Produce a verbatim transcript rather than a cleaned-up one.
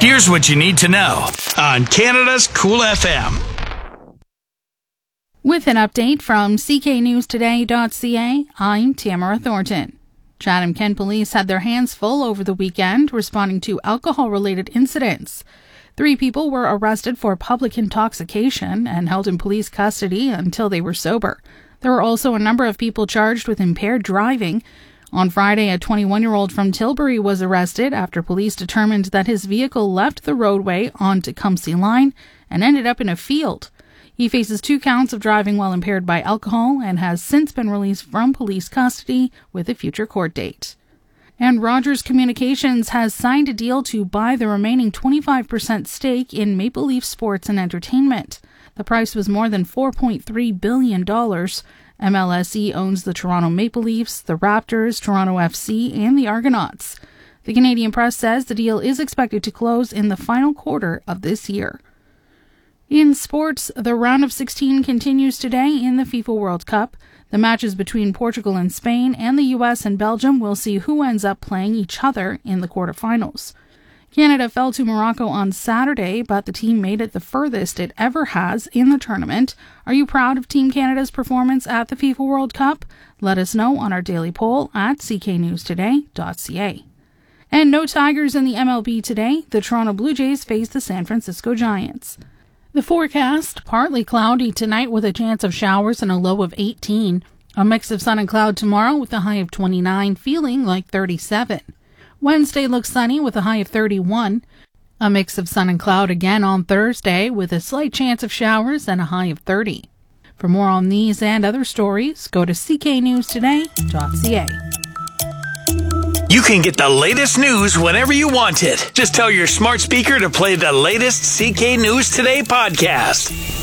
Here's what you need to know on Canada's Cool F M. With an update from C K news today dot C A, I'm Tamara Thornton. Chatham-Kent police had their hands full over the weekend responding to alcohol-related incidents. Three people were arrested for public intoxication and held in police custody until they were sober. There were also a number of people charged with impaired driving. On Friday, a twenty-one-year-old from Tilbury was arrested after police determined that his vehicle left the roadway on Tecumseh Line and ended up in a field. He faces two counts of driving while impaired by alcohol and has since been released from police custody with a future court date. And Rogers Communications has signed a deal to buy the remaining twenty-five percent stake in Maple Leaf Sports and Entertainment. The price was more than four point three billion dollars. M L S E owns the Toronto Maple Leafs, the Raptors, Toronto F C, and the Argonauts. The Canadian Press says the deal is expected to close in the final quarter of this year. In sports, the round of sixteen continues today in the FIFA World Cup. The matches between Portugal and Spain and the U S and Belgium will see who ends up playing each other in the quarterfinals. Canada fell to Morocco on Saturday, but the team made it the furthest it ever has in the tournament. Are you proud of Team Canada's performance at the FIFA World Cup? Let us know on our daily poll at C K news today dot C A. And no Tigers in the M L B today. The Toronto Blue Jays face the San Francisco Giants. The forecast, partly cloudy tonight with a chance of showers and a low of eighteen. A mix of sun and cloud tomorrow with a high of twenty-nine, feeling like thirty-seven. Wednesday looks sunny with a high of thirty-one. A mix of sun and cloud again on Thursday with a slight chance of showers and a high of thirty. For more on these and other stories, go to C K news today dot C A. You can get the latest news whenever you want it. Just tell your smart speaker to play the latest C K News Today podcast.